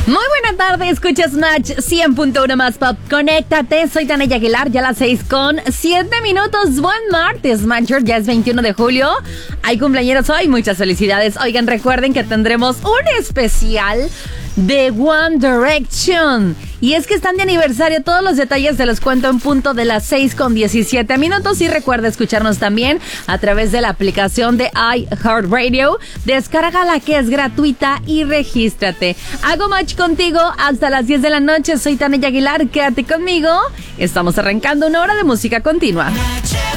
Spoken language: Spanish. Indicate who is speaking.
Speaker 1: Muy buena tarde, escuchas Match 100.1 más pop. Conéctate, soy Tania Aguilar, ya a las 6:07. Buen martes, Matcher, ya es 21 de julio. Hay cumpleaños hoy, muchas felicidades. Oigan, recuerden que tendremos un especial de One Direction. Y es que están de aniversario, todos los detalles te los cuento en punto de las 6:17. Y recuerda escucharnos también a través de la aplicación de iHeartRadio. Descárgala, que es gratuita, y regístrate. Hago match contigo hasta las 10 de la noche. Soy Tania Aguilar, quédate conmigo. Estamos arrancando una hora de música continua.